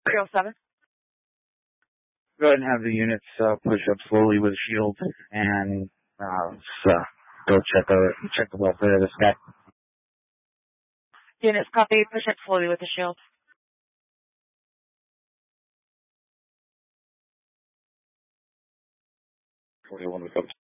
307. Go ahead and have the units push up slowly with a shield and go check the welfare of this guy. Units copy. Push up slowly with the shield. 41 with